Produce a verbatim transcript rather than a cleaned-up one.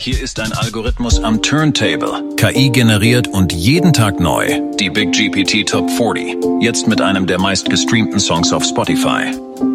Hier ist ein Algorithmus am Turntable, K I generiert und jeden Tag neu. Die Big G P T Top vierzig, jetzt mit einem der meistgestreamten Songs auf Spotify.